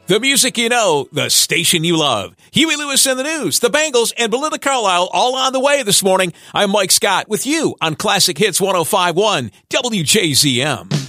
The music you know, the station you love. Huey Lewis and the News, the Bengals, and Belinda Carlisle all on the way this morning. I'm Mike Scott with you on Classic Hits 105.1 WJZM.